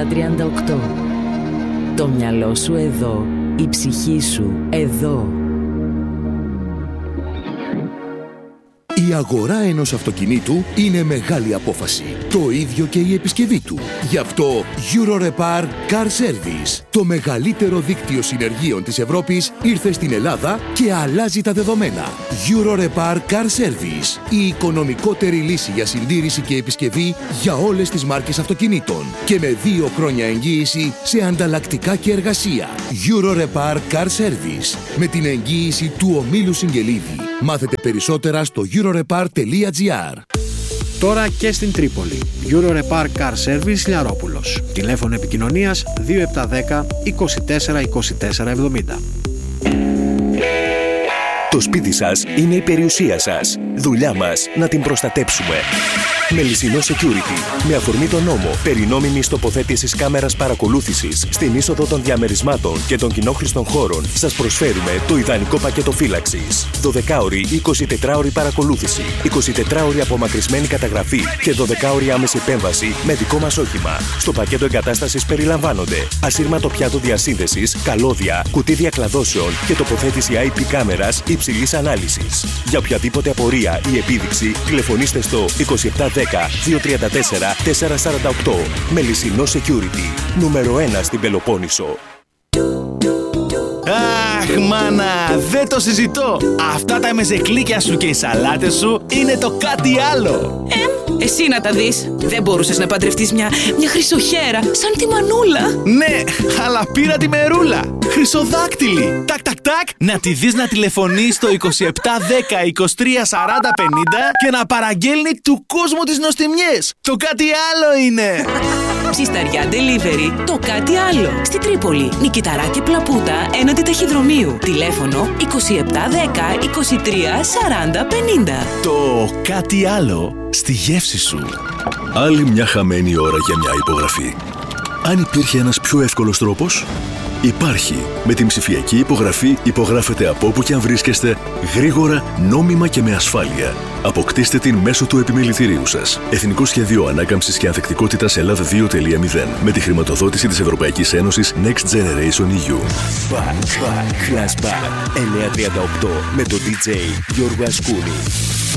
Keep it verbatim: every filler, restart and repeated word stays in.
επτά τριάντα οκτώ. Το μυαλό σου εδώ, η ψυχή σου εδώ. Η αγορά ενός αυτοκινήτου είναι μεγάλη απόφαση. Το ίδιο και η επισκευή του. Γι' αυτό Eurorepar Car Service, το μεγαλύτερο δίκτυο συνεργείων της Ευρώπης, ήρθε στην Ελλάδα και αλλάζει τα δεδομένα. Eurorepar Car Service, η οικονομικότερη λύση για συντήρηση και επισκευή για όλες τις μάρκες αυτοκινήτων και με δύο χρόνια εγγύηση σε ανταλλακτικά και εργασία. Eurorepar Car Service, με την εγγύηση του ομίλου Συγγελίδη. Μάθετε περισσότερα στο eurorepar τελεία gr. Τώρα και στην Τρίπολη. Eurorepar Car Service Λιαρόπουλος. Τηλέφωνο επικοινωνίας δύο επτά ένα μηδέν είκοσι τέσσερα είκοσι τέσσερα εβδομήντα. Το σπίτι σας είναι η περιουσία σας. Δουλειά μας να την προστατέψουμε. Μελισσινό Security. Με αφορμή τον νόμο περί νόμιμης τοποθέτησης κάμερας παρακολούθησης στην είσοδο των διαμερισμάτων και των κοινόχρηστων χώρων, σας προσφέρουμε το ιδανικό πακέτο φύλαξης. δωδεκάωρη ή εικοσιτετράωρη παρακολούθηση, εικοσιτετράωρη απομακρυσμένη καταγραφή και δωδεκάωρη άμεση επέμβαση με δικό μας όχημα. Στο πακέτο εγκατάστασης περιλαμβάνονται ασύρματο πιάτο διασύνδεσης, καλώδια, κουτί διακλαδώσεων και τοποθέτηση άι πι κάμερας υψηλής ανάλυσης. Για οποιαδήποτε απορία ή επίδειξη, τηλεφωνήστε στο είκοσι επτά δέκα δύο τριάντα τέσσερα τετρακόσια σαράντα οκτώ. Μελισσινό Security. Νούμερο ένα στην Πελοπόννησο. Αχ, μάνα, δεν το συζητώ. Αυτά τα μεζεκλίκια σου και οι σαλάτες σου είναι το κάτι άλλο. Ε, εσύ να τα δεις. Δεν μπορούσες να παντρευτείς μια, μια χρυσοχέρα σαν τη Μανούλα? Ναι, αλλά πήρα τη Μερούλα. Χρυσοδάκτυλη. Τακ, τακ, τακ. Να τη δεις να τηλεφωνεί στο είκοσι επτά δέκα είκοσι τρία σαράντα πενήντα και να παραγγέλνει του κόσμου τις νοστιμιές. Το κάτι άλλο είναι. Ψισταριά Delivery. Το κάτι άλλο. Στη Τρίπολη. Νικηταράκη Πλαπούτα έναντι ταχυδρομείου. Τηλέφωνο είκοσι επτά δέκα είκοσι τρία σαράντα πενήντα. Το κάτι άλλο στη γεύση σου. Άλλη μια χαμένη ώρα για μια υπογραφή. Αν υπήρχε ένας πιο εύκολος τρόπος, υπάρχει. Με την ψηφιακή υπογραφή υπογράφετε από όπου και αν βρίσκεστε, γρήγορα, νόμιμα και με ασφάλεια. Αποκτήστε την μέσω του επιμελητηρίου σας. Εθνικό Σχέδιο Ανάκαμψης και Ανθεκτικότητας Ελλάδα δύο τελεία μηδέν. Με τη χρηματοδότηση της Ευρωπαϊκής Ένωσης Next Generation ι γιου. Back, back, flashback. εννιακόσια τριάντα οκτώ με τον ντι τζέι Γιώργο Ασκούνη.